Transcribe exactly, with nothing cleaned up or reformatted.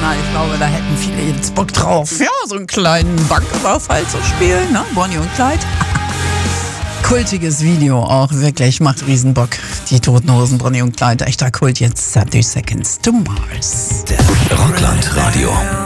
Na, ich glaube, da hätten viele jetzt Bock drauf. Ja, so einen kleinen Banküberfall zu spielen, ne? Bonnie und Clyde. Kultiges Video auch, wirklich, macht riesen Bock. Die Toten Hosen, Bonnie und Clyde, echter Kult jetzt. thirty Seconds to Mars. Der Rockland Radio.